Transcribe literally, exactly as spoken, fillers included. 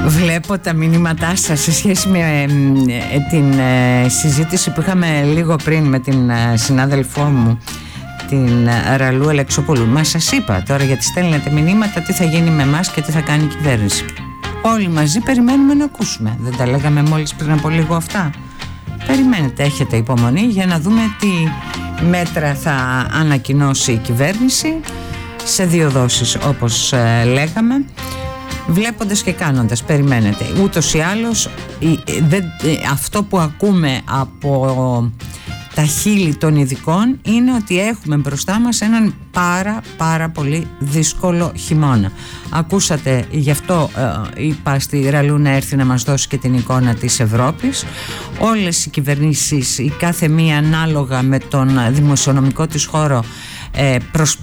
Βλέπω τα μηνύματά σας σε σχέση με ε, ε, την ε, συζήτηση που είχαμε λίγο πριν με την ε, συνάδελφό μου, την ε, Ραλού Αλεξόπουλου. Μα σας είπα τώρα, γιατί στέλνετε μηνύματα, τι θα γίνει με εμάς και τι θα κάνει η κυβέρνηση. Όλοι μαζί περιμένουμε να ακούσουμε. Δεν τα λέγαμε μόλις πριν από λίγο αυτά? Περιμένετε, έχετε υπομονή για να δούμε τι μέτρα θα ανακοινώσει η κυβέρνηση σε δύο δόσεις, όπως ε, λέγαμε. Βλέποντας και κάνοντας, περιμένετε. Ούτως ή άλλως δε, αυτό που ακούμε από τα χείλη των ειδικών είναι ότι έχουμε μπροστά μας έναν πάρα πάρα πολύ δύσκολο χειμώνα. Ακούσατε, γι' αυτό ε, είπα στη Ραλού να έρθει να μας δώσει και την εικόνα της Ευρώπης. Όλες οι κυβερνήσεις, η κάθε μία ανάλογα με τον δημοσιονομικό της χώρο, ε, προσπαθούν